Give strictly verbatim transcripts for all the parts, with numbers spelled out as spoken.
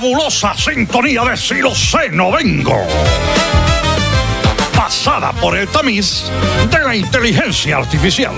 fabulosa sintonía de Si lo sé, no vengo. Pasada por el tamiz de la inteligencia artificial.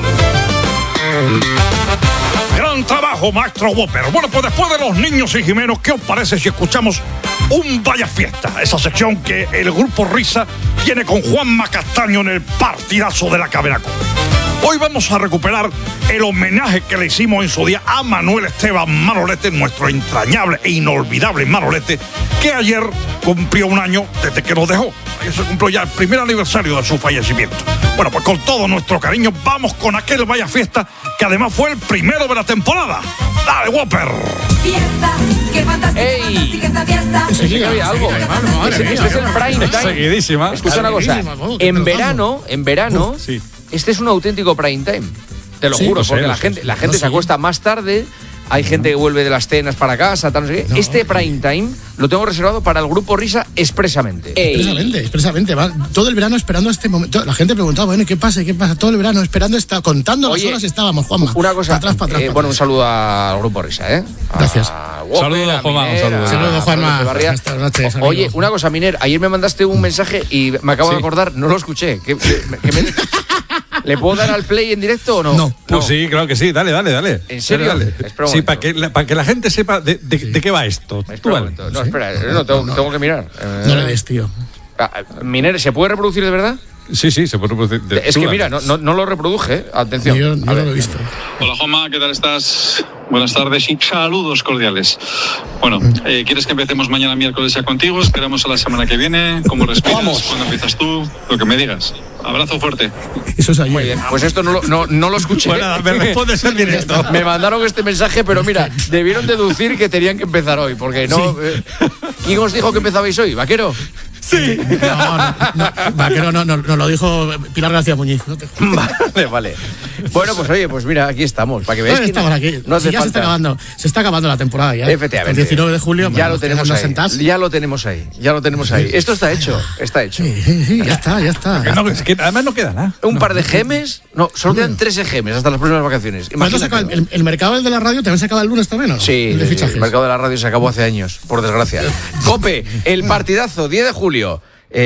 Gran trabajo, maestro Whopper. Bueno, pues después de Los Niños y Jimeno, ¿qué os parece si escuchamos un Vaya Fiesta? Esa sección que el Grupo Risa tiene con Juanma Castaño en el partidazo de la Caberacó. Hoy vamos a recuperar el homenaje que le hicimos en su día a Manuel Esteban Manolete, nuestro entrañable e inolvidable Manolete, que ayer cumplió un año desde que nos dejó. Ayer se cumplió ya el primer aniversario de su fallecimiento. Bueno, pues con todo nuestro cariño vamos con aquel Vaya Fiesta, que además fue el primero de la temporada. ¡Dale, Whopper! Fiesta, qué fantástica, ¡Ey! fantástica esta fiesta. Pensé que había algo. Este es el prime time. Seguidísima. Escucha una cosa. En verano, en verano, Uf, sí. este es un auténtico prime time. Te lo Sí, juro, lo sé, porque lo la sé, gente, sí. la gente No, se sí. acuesta más tarde. Hay gente que vuelve de las cenas para casa, tal, no sé qué. No. Este prime time lo tengo reservado para el Grupo Risa expresamente. Expresamente, expresamente. Va todo el verano esperando este momento. La gente preguntaba, bueno, ¿qué pasa? ¿Qué pasa? Todo el verano esperando, está, contando Oye, las horas estábamos, Juanma. Una cosa, Pa' atrás, pa' atrás, eh, pa' bueno, un atrás. saludo al Grupo Risa, ¿eh? Gracias. A Whopper, Saludos, a Juanma, un Miner, saludo. a Saludos, Juanma. Fernando Echevarría. Buenas noches, amigo. Oye, una cosa, Miner, ayer me mandaste un mensaje y me acabo Sí. de acordar, no lo escuché. ¿Qué- qué- qué me- ¿Le puedo dar al play en directo o no? No. Pues sí, claro que sí, dale, dale, dale. ¿En serio? Dale, dale. Espera un Sí, momento. para que, la- para que la gente sepa de, de- de qué va esto. Espera Tú un dale. momento. No, espera, no, tengo, tengo que mirar. Eh, No le des, tío. ah, Miner, ¿se puede reproducir de verdad? Sí, sí, se puede reproducir. De- Es tú que dale. mira, no, no, no lo reproduje, ¿eh? Atención. Yo, yo A no ver. lo he visto. Hola Juanma, ¿qué tal estás? Buenas tardes y saludos cordiales. Bueno, eh, ¿quieres que empecemos mañana miércoles ya contigo? Esperamos a la semana que viene. ¿Cómo respiras? ¿Cuándo empiezas tú? Lo que me digas. Abrazo fuerte. Eso es ayer. Muy bien, pues esto no lo, no, no lo escuché. Bueno, nada, me respondes en directo. Me mandaron este mensaje, pero mira, debieron deducir que tenían que empezar hoy, porque no... eh, ¿quién os dijo que empezabais hoy? ¿Vaquero? Sí. No, no, no, Vaquero no, no, no lo dijo Pilar García Muñiz. No te Vale, vale. Bueno, pues oye, pues mira, aquí estamos, para que veáis No, que estamos aquí. no hace Si ya se está falta. acabando, se está acabando la temporada ya. Efectivamente. El diecinueve de julio. ya bueno, lo nos tenemos quedan ahí. unas sentas. Ya lo tenemos ahí. Ya lo tenemos ahí. Esto está hecho, está hecho. Sí, sí, sí, ya está, ya está. Que no, es que además no queda nada. Un par de gemes, no, solo quedan tres gemes hasta las próximas vacaciones. ¿Cuándo se acaba el, el, el mercado del de la radio también se acaba el lunes también, ¿no? Sí, El de el, fichajes. mercado de la radio se acabó hace años, por desgracia. Cope, el partidazo, diez de julio.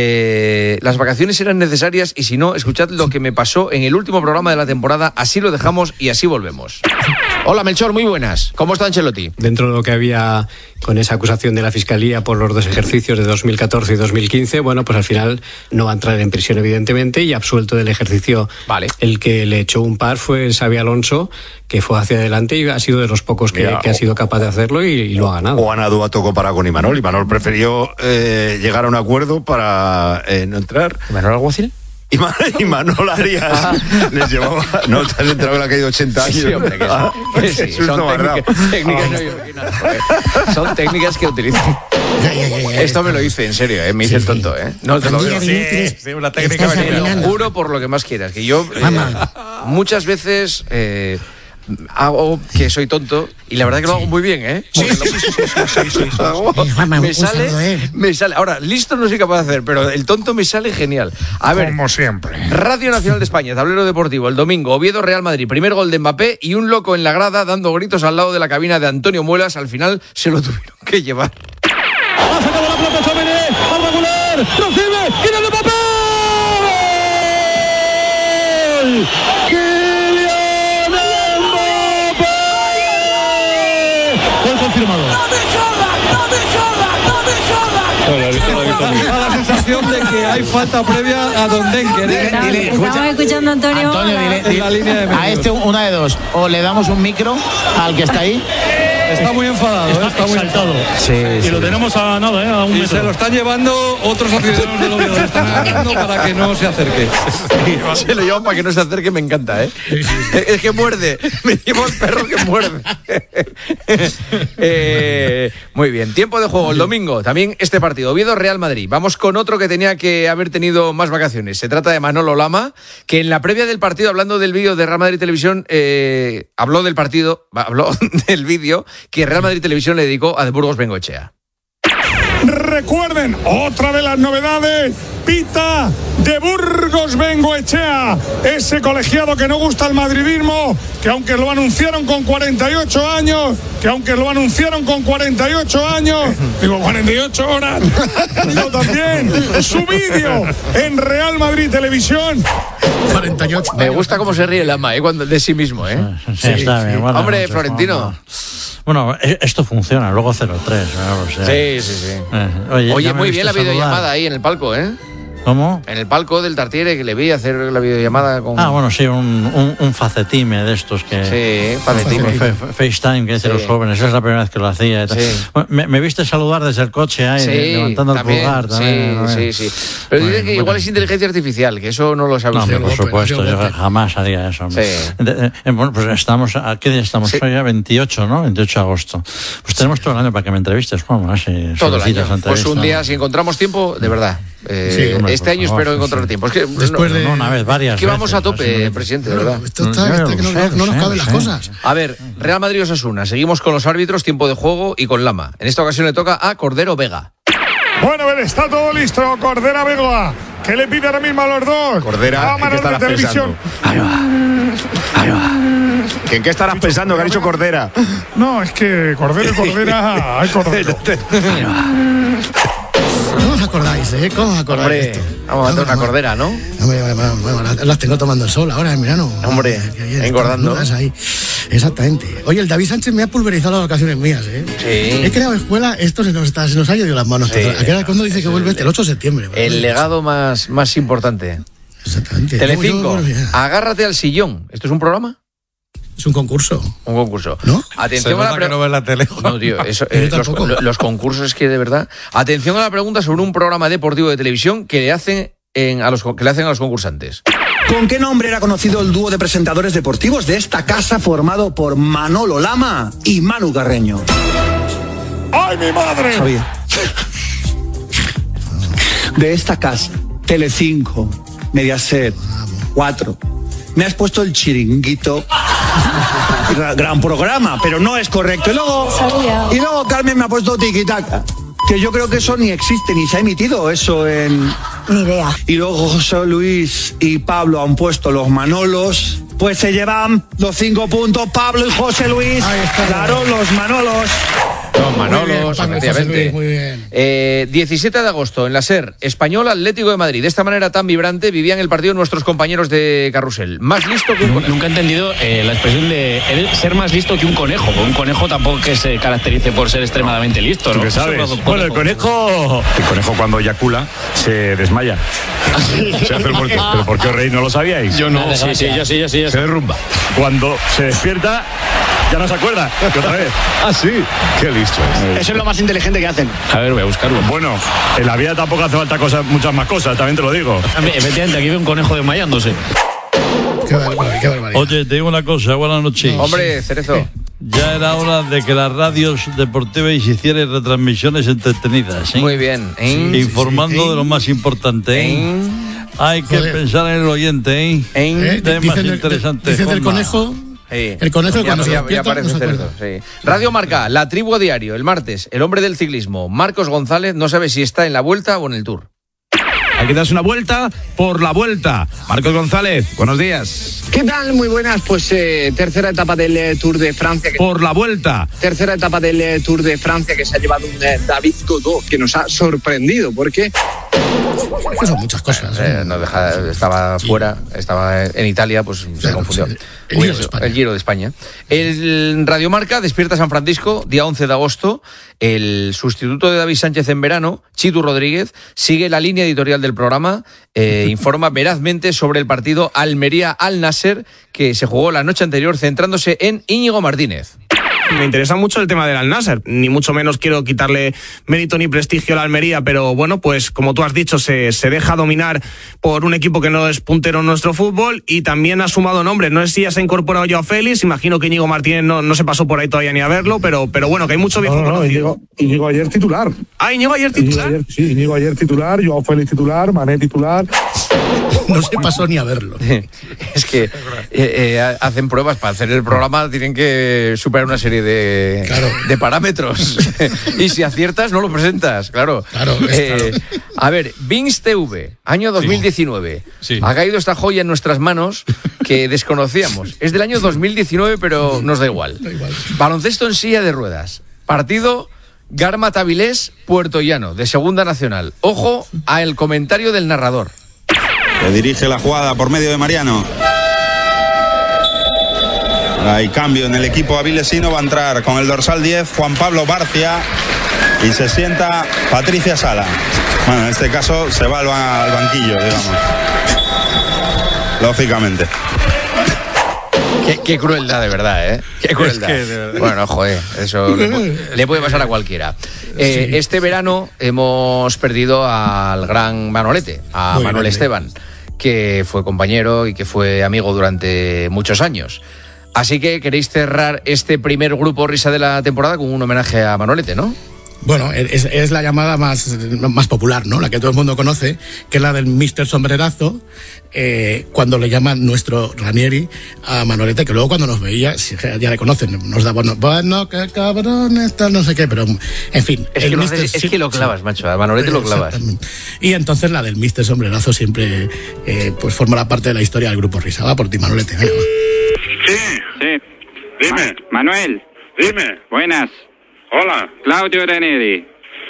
Eh, las vacaciones eran necesarias y si no, escuchad lo que me pasó en el último programa de la temporada. Así lo dejamos y así volvemos. Hola Melchor, muy buenas. ¿Cómo está Ancelotti? Dentro de lo que había con esa acusación de la Fiscalía por los dos ejercicios de dos mil catorce y dos mil quince, bueno, pues al final no va a entrar en prisión evidentemente y absuelto del ejercicio. Vale. El que le echó un par fue Xabi Alonso, que fue hacia adelante y ha sido de los pocos que, Mira, que ha sido capaz de hacerlo y, y lo ha ganado. O Anadu tocó para con Imanol. Imanol prefirió eh, llegar a un acuerdo para eh, no entrar. ¿Manuel Alguacil? Ima- Imanol Arias les llevaba. No te has entrado en la caída de ochenta años. Sí, hombre, que, Ah, que sí, qué susto son me has dado. técnicas, técnicas no imaginas, joder. Son técnicas que utilizan. Ya, ya, ya, ya. Esto me lo hice en serio, ¿eh? Me hice Sí, el sí. tonto, ¿eh? No te lo Amiga, digo. dime, tienes- sí, una técnica estás veneno. adivinando. Juro por lo que más quieras, que yo eh, Mamá. muchas veces eh, hago que soy tonto y la verdad que lo hago muy bien, ¿eh? Sí, Porque sí, lo- sí, sí, sí, sí, sí. hago- Eh, Juanma, me un saludo, sale, eh. me sale. Ahora, listo no soy capaz de hacer, pero el tonto me sale genial. A ver, Como siempre. Radio Nacional de España, tablero deportivo, el domingo, Oviedo Real Madrid, primer gol de Mbappé y un loco en la grada dando gritos al lado de la cabina de Antonio Muelas, al final se lo tuvieron que llevar. Ha sacado la pelota Chomene, al regular, recibe, Kylian Mbappé. ¡Gol! ¡Kylian Mbappé! Gol confirmado. Da la sensación de que hay falta previa a Don Denker. ¿eh? Dile, Estamos escuchando a Antonio. Antonio, dile, En la línea de dile, a medios. este una de dos. O le damos un micro al que está ahí. Está muy enfadado, ¿eh? Está muy enfadado. Y lo tenemos a nada, ¿eh? A un Y metro. se lo están llevando otros aficionados del Oviedo. Le están agarrando para que no se acerque. Se lo llevan para que no se acerque, me encanta, ¿eh? Es que muerde. Me llevo el perro que muerde. Eh, muy bien. Tiempo de juego el domingo. También este partido. Oviedo Real Madrid. Vamos con otro que tenía que haber tenido más vacaciones. Se trata de Manolo Lama, que en la previa del partido, hablando del vídeo de Real Madrid Televisión, eh, habló del partido, habló del vídeo que Real Madrid Televisión le dedicó a De Burgos Bengoechea. Recuerden, otra de las novedades, pita de Burgos Bengoechea, ese colegiado que no gusta el madridismo, que aunque lo anunciaron con cuarenta y ocho años, que aunque lo anunciaron con cuarenta y ocho años, digo cuarenta y ocho horas, digo también su vídeo en Real Madrid Televisión. cuarenta y ocho. Me gusta cómo se ríe el ama, ¿eh? Cuando, de sí mismo, ¿eh? Sí, sí, está bien. Bueno, Hombre, no sé, Florentino. no, no. Bueno, esto funciona, luego cero tres. ¿no? O sea, sí, sí, sí. Eh, oye, Oye, muy me bien la viste videollamada saludar. ahí en el palco, ¿eh? ¿Cómo? En el palco del Tartiere, que le vi hacer la videollamada con... Ah, bueno, sí, un, un, un facetime de estos que... Sí, facetime. Fa- fa- FaceTime que dicen Sí. los jóvenes, esa es la primera vez que lo hacía. Y tal. Sí. Bueno, me, me viste saludar desde el coche ahí, Sí, levantando también, el pulgar también. sí, también. sí, sí. Pero Bueno, dicen que bueno. igual es inteligencia artificial, que eso no lo sabe No, usted. hombre, por supuesto, yo jamás haría eso. hombre. Sí. De- eh, bueno, pues estamos, ¿a qué día estamos Sí. hoy? Ya veintiocho, ¿no? veintiocho de agosto. Pues tenemos todo el año para que me entrevistes, Juan, ¿no? Si Todo el solicitas año. Pues un entrevista. día, si encontramos tiempo, de verdad. Eh, Sí, hombre, este por año favor, espero sí, encontrar sí. tiempo. Es que Después no, de- No, una vez, varias que vamos veces, a tope, así. presidente, de verdad. Esto está, No, está que no, lo sé, no- no nos lo sé, caben lo las sé. cosas. A ver, Real Madrid Osasuna. Seguimos con los árbitros, tiempo de juego y con Lama. En esta ocasión le toca a Cordero Vega. Bueno, a ver, está todo listo. Cordera Vega, ¿qué le pide ahora mismo a los dos? Cordera, ¿en qué Cámaras de estarás televisión. ¿Que ¿En qué estarás pensando que ha dicho Cordera? No, es que Cordero y Cordera. Hay Cordero. ¿Cómo os acordáis, eh? ¿Cómo os acordáis de Hombre, esto? vamos a hacer una Hombre, cordera, ¿no? hombre, hombre, hombre, las- las tengo tomando el sol ahora en verano. Hombre, Qué bien, engordando. están desnudas ahí. Exactamente. Oye, el David Sánchez me ha pulverizado las ocasiones mías, ¿eh? Sí. He creado escuela, esto se nos, está, se nos ha ido de las manos. Sí. ¿A qué hora- ¿Cuándo dice que vuelve este? El ocho de septiembre. ¿vale? El legado más, más importante. Exactamente. Telecinco, Yo- yo- yo- agárrate al sillón. ¿Esto es un programa? Es un concurso. Un concurso. ¿No? Atención Se a la nota pre- que no ves la tele. No, tío, eso, Yo eh, los, tampoco. lo- los concursos es que de verdad. Atención a la pregunta sobre un programa deportivo de televisión que le hacen en, a los que le hacen a los concursantes. ¿Con qué nombre era conocido el dúo de presentadores deportivos de esta casa formado por Manolo Lama y Manu Carreño? ¡Ay, mi madre! Javier. De esta casa, Telecinco, Mediaset, cuatro. Me has puesto el chiringuito. Gra- Gran programa, pero no es correcto. Y luego, y luego Carmen me ha puesto tiquitaca. Que yo creo que eso ni existe, ni se ha emitido eso en... Ni idea. Y luego José Luis y Pablo han puesto los Manolos. Pues se llevan los cinco puntos Pablo y José Luis. Ahí está. Claro, los Manolos. Los Muy bien, Manolos, Pablo y José efectivamente. Luis, muy bien. Eh, diecisiete de agosto, en la SER, Español Atlético de Madrid. De esta manera tan vibrante vivían el partido nuestros compañeros de Carrusel. Más listo que un conejo. Nunca he entendido eh, la expresión de él ser más listo que un conejo. Porque un conejo tampoco que se caracterice por ser extremadamente listo, ¿no? ¿Tú qué sabes? Bueno, el conejo, el conejo cuando eyacula se desmaya. Se hace el muerto. ¿Pero por qué os reís? ¿No lo sabíais? Yo no, sí, sí, yo sí, yo sí. Yo sí. Se derrumba. Cuando se despierta, ya no se acuerda. ¿Que otra vez? Ah, sí. Qué listo. Eso es lo más inteligente que hacen. A ver, voy a buscarlo. Bueno, en la vida tampoco hace falta cosas, muchas más cosas, también te lo digo. Efectivamente, aquí veo un conejo desmayándose. Qué barbaridad, qué barbaridad. Oye, te digo una cosa, buenas noches. Hombre, Cerezo. Ya era hora de que las radios deportivas hicieran retransmisiones entretenidas, ¿eh? Muy bien. ¿eh? Informando de lo más importante, ¿eh? ¿eh? Hay que Joder. pensar en el oyente, ¿eh? ¿eh? Eh, Temas dicen del- interesantes, dicen del Juanma. conejo. Sí. El conejo Ya- cuando se ya- ya despierta aparece no se Cerezo, acuerda. sí. Radio Marca, La Tribu a Diario, el martes, el hombre del ciclismo, Marcos González, no sabe si está en la Vuelta o en el Tour. Hay que darse una vuelta por la vuelta. Marcos González, buenos días. ¿Qué tal? Muy buenas. Pues eh, tercera etapa del eh, Tour de Francia. Que... Por la vuelta. Tercera etapa del eh, Tour de Francia que se ha llevado un eh, David Godot, que nos ha sorprendido, porque... Es que son muchas cosas. ¿eh? Eh, no deja- estaba fuera, estaba en Italia, pues se Claro, confundió. sí, el Giro de Pues, España. el Giro de España. El Radio Marca despierta San Francisco, día once de agosto. El sustituto de David Sánchez en verano, Chitu Rodríguez, sigue la línea editorial del programa, eh, informa verazmente sobre el partido Almería-Al Nasser, que se jugó la noche anterior, centrándose en Íñigo Martínez. Me interesa mucho el tema del Al-Nassr, ni mucho menos quiero quitarle mérito ni prestigio a la Almería, pero bueno, pues como tú has dicho, se, se deja dominar por un equipo que no es puntero en nuestro fútbol y también ha sumado nombres. No sé si ya se ha incorporado Joao Félix, imagino que Íñigo Martínez no, no se pasó por ahí todavía ni a verlo, pero, pero bueno, que hay mucho viejo No, no, no, conocido. Íñigo, Íñigo ayer titular. Ah, Íñigo ayer Íñigo titular. ayer, sí, Íñigo ayer titular, Joao Félix titular, Mané titular. no se pasó ni a verlo. Es que eh, eh, hacen pruebas para hacer el programa, tienen que superar una serie de, claro. de parámetros. Y si aciertas, no lo presentas, claro. Claro, eh, a ver, Vinx T V, año dos mil diecinueve. Sí. Sí. Ha caído esta joya en nuestras manos que desconocíamos. Es del año dos mil diecinueve, pero nos da igual. Da igual. Baloncesto en silla de ruedas. Partido Garma-Tabilés, Puerto Llano, de Segunda Nacional. Ojo al comentario del narrador. Que dirige la jugada por medio de Mariano. Hay cambio en el equipo avilesino. Va a entrar con el dorsal diez Juan Pablo Barcia y se sienta Patricia Sala. Bueno, en este caso se va al, ba- al banquillo, digamos. Lógicamente. Qué, qué crueldad, de verdad, ¿eh? Qué crueldad. Es que, de verdad. Bueno, joder, eso le, pu- le puede pasar a cualquiera. Eh, Sí. Este verano hemos perdido al gran Manolete, a Muy Manuel grande. Esteban, que fue compañero y que fue amigo durante muchos años. Así que queréis cerrar este primer grupo risa de la temporada con un homenaje a Manolete, ¿no? Bueno, es, es la llamada más, más popular, ¿no? La que todo el mundo conoce, que es la del míster Sombrerazo, eh, cuando le llaman nuestro Ranieri a Manolete, que luego cuando nos veía, sí, ya le conocen, nos daba, bueno, bueno, qué cabrones, tal, no sé qué, pero, en fin. Es, el que, lo míster haces- es sí- que lo clavas, macho, a Manolete lo clavas. Exactamente. Y entonces la del míster Sombrerazo siempre, eh, pues formará parte de la historia del grupo Risa. Va por ti, Manolete. Venga, va. Sí, Sí. dime, Ma- Manuel, dime. buenas. Hola. Claudio Ranieri.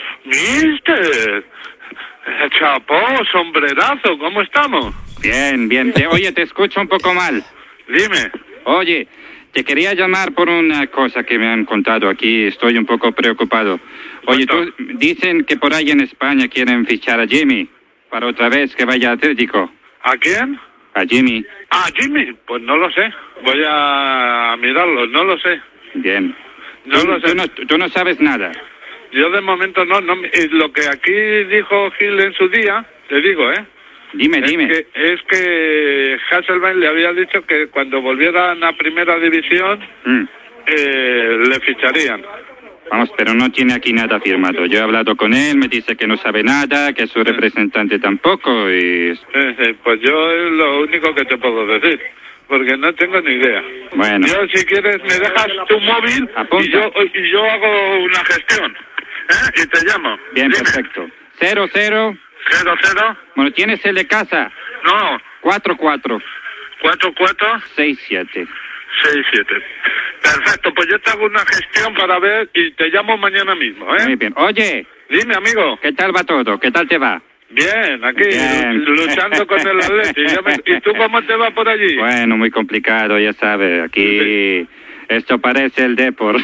Mister. Chapó, sombrerazo, ¿cómo estamos? Bien, bien. Te- oye, te escucho un poco mal. Dime. Oye, te quería llamar por una cosa que me han contado aquí. Estoy un poco preocupado. Oye, tú, dicen que por ahí en España quieren fichar a Jimmy para otra vez que vaya a Atlético. ¿A quién? A Jimmy. Ah, Jimmy. Pues no lo sé. Voy a mirarlo, no lo sé. Bien. No tú, lo sé. tú no, tú no sabes nada. Yo de momento no, no. Y lo que aquí dijo Gil en su día, te digo, ¿eh? Dime, es dime. Que, es que Hasselbeck le había dicho que cuando volvieran a primera división Mm. eh, le ficharían. Vamos, pero no tiene aquí nada firmado. Yo he hablado con él, me dice que no sabe nada, que su representante tampoco y... Eh, eh, pues yo es lo único que te puedo decir, porque no tengo ni idea. Bueno. Yo, si quieres, me dejas tu móvil Apunta. y yo, y yo hago una gestión, ¿eh? Y te llamo. Bien, Dime. perfecto. Cero, cero. Cero, cero. Bueno, ¿tienes el de casa? No. Cuatro, cuatro. Cuatro, cuatro. Seis, siete. Seis, siete. Perfecto, pues yo te hago una gestión para ver y te llamo mañana mismo, ¿eh? Muy bien. Oye. Dime, amigo. ¿Qué tal va todo? ¿Qué tal te va? Bien, aquí, Bien. luchando con el Atleti. Ya me- ¿Y tú cómo te va por allí? Bueno, muy complicado, ya sabes. Aquí esto parece el Depor.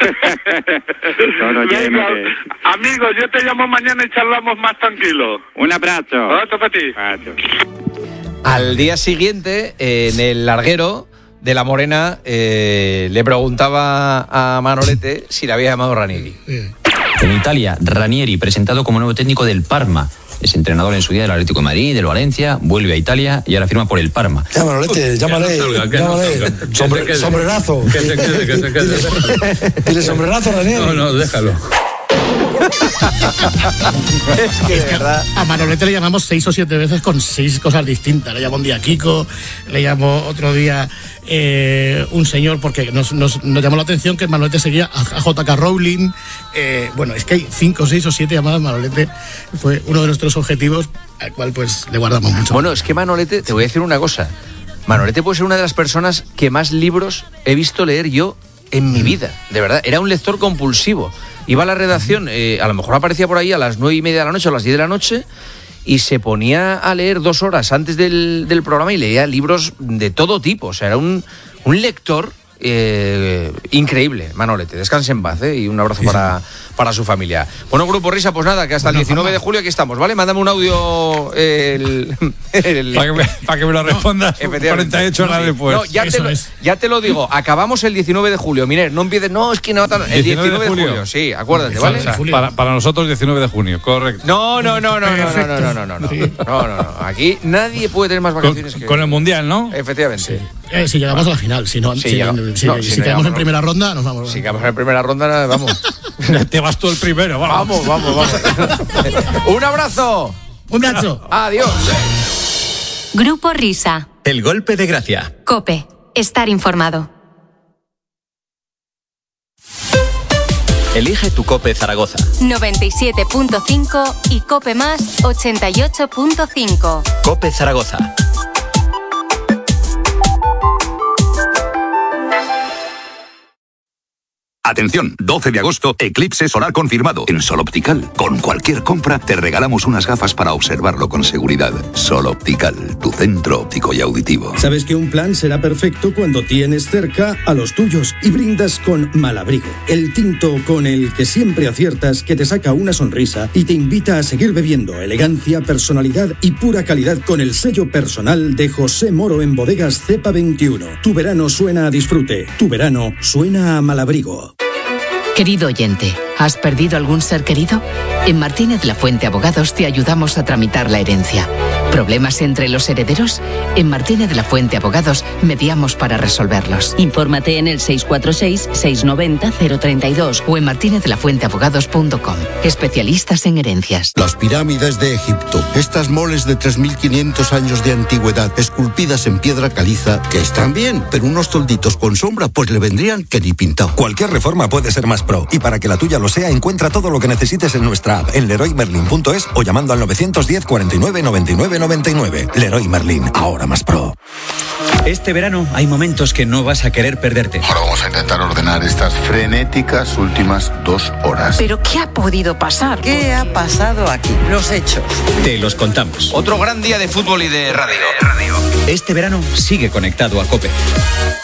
Todo lleno Venga, de... amigo, yo te llamo mañana y charlamos más tranquilo. Un abrazo. Otro para ti. Adiós. Al día siguiente, eh, en el larguero de La Morena, eh, le preguntaba a Manolete si le había llamado Ranieri. En Italia, Ranieri, presentado como nuevo técnico del Parma. Es entrenador en su día del Atlético de Madrid, del Valencia, vuelve a Italia y ahora firma por el Parma. Ya, Manolete, llámale, llámale. Sombre- sombrerazo. Que se quede, que se quede. Dile sombrerazo, Ranieri. No, no, déjalo. Es que, de verdad. A Manolete le llamamos seis o siete veces con seis cosas distintas. Le llamó un día Kiko, le llamó otro día eh, un señor, porque nos, nos, nos llamó la atención que Manolete seguía a, a J K Rowling. Eh, bueno, es que hay cinco, seis o siete llamadas. Manolete fue uno de nuestros objetivos, al cual pues le guardamos mucho. Bueno, es que Manolete, te voy a decir una cosa. Manolete puede ser una de las personas que más libros he visto leer yo en mi vida, de verdad. Era un lector compulsivo. Iba a la redacción, eh, a lo mejor aparecía por ahí a las nueve y media de la noche o a las diez de la noche y se ponía a leer dos horas antes del, del programa y leía libros de todo tipo. O sea, era un, un lector eh, increíble, Manolete. Descanse en paz, ¿eh? Y un abrazo para, para su familia. Bueno, Grupo Risa, pues nada, que hasta el diecinueve de julio aquí estamos, ¿vale? Mándame un audio el... el Para que me, para que me lo respondas cuarenta y ocho horas después. No, ya te, lo, ya te lo digo, acabamos el diecinueve de julio. Miner, no empieces, no, es que no, tan- el diecinueve de julio, sí, acuérdate, ¿vale? O sea, para, para nosotros diecinueve de junio, correcto. No, no, no, no, no, no, no, no, no, no, no, no, no, no. Aquí nadie puede tener más vacaciones Con, que... con el Mundial, ¿no? Efectivamente. Eh, si llegamos a la final, si no, Sí, si, llega- si- no, si si no quedamos llegamos, en no. primera ronda, nos vamos. Si quedamos en primera ronda, vamos. Te vas tú el primero, vamos. Vamos, vamos, vamos. Un abrazo. Un abrazo. Adiós. Grupo Risa. El golpe de gracia. COPE. Estar informado. Elige tu COPE Zaragoza. noventa y siete punto cinco y COPE Más ochenta y ocho punto cinco. COPE Zaragoza. Atención, doce de agosto, eclipse solar confirmado en Sol Optical. Con cualquier compra te regalamos unas gafas para observarlo con seguridad. Sol Optical, tu centro óptico y auditivo. Sabes que un plan será perfecto cuando tienes cerca a los tuyos y brindas con Malabrigo, el tinto con el que siempre aciertas, que te saca una sonrisa y te invita a seguir bebiendo. Elegancia, personalidad y pura calidad con el sello personal de José Moro en Bodegas Cepa veintiuno. Tu verano suena a disfrute, tu verano suena a Malabrigo. Querido oyente, ¿has perdido algún ser querido? En Martínez La Fuente Abogados te ayudamos a tramitar la herencia. ¿Problemas entre los herederos? En Martínez La Fuente Abogados mediamos para resolverlos. Infórmate en el seis cuatro seis, seis nueve cero, cero tres dos o en martinez la fuente abogados punto com. Especialistas en herencias. Las pirámides de Egipto. Estas moles de tres mil quinientos años de antigüedad, esculpidas en piedra caliza, que están bien, pero unos tolditos con sombra pues le vendrían que ni pintado. Cualquier reforma puede ser más pro, y para que la tuya lo sea, encuentra todo lo que necesites en nuestra app, en leroy merlin punto es o llamando al novecientos diez, cuarenta y nueve, noventa y nueve, noventa y nueve. Leroy Merlin, ahora más pro. Este verano hay momentos que no vas a querer perderte. Ahora vamos a intentar ordenar estas frenéticas últimas dos horas. ¿Pero qué ha podido pasar? ¿Qué ha pasado aquí? Los hechos. Te los contamos. Otro gran día de fútbol y de radio. Este verano sigue conectado a COPE.